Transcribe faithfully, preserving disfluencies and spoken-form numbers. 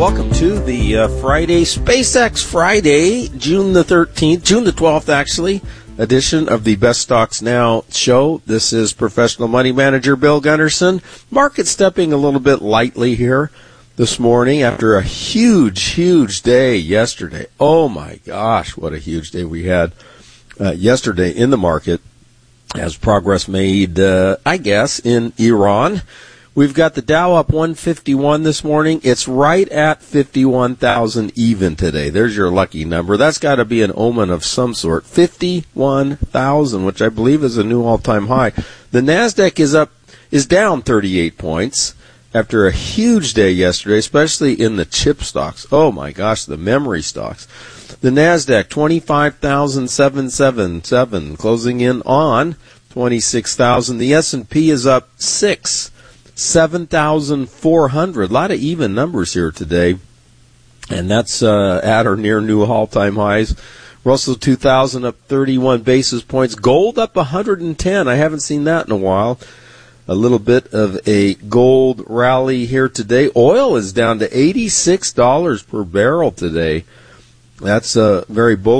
welcome to the uh, Friday, SpaceX Friday, June the thirteenth, June the twelfth, actually, edition of the Best Stocks Now show. This is professional money manager Bill Gunderson. Market stepping a little bit lightly here this morning after a huge, huge day yesterday. Oh, my gosh, what a huge day we had uh, yesterday in the market as progress made, uh, I guess, in Iran. We've got the Dow up one fifty-one this morning. It's right at fifty-one thousand even today. There's your lucky number. That's got to be an omen of some sort. fifty-one thousand, which I believe is a new all-time high. The NASDAQ is up, is down thirty-eight points after a huge day yesterday, especially in the chip stocks. Oh my gosh, the memory stocks. The NASDAQ, twenty-five thousand seven hundred seventy-seven, closing in on twenty-six thousand. The S and P is up six. seven thousand four hundred. A lot of even numbers here today. And that's uh, at or near new all-time highs. Russell two thousand up thirty-one basis points. Gold up one hundred ten. I haven't seen that in a while. A little bit of a gold rally here today. Oil is down to eighty-six dollars per barrel today. That's uh, very bullish.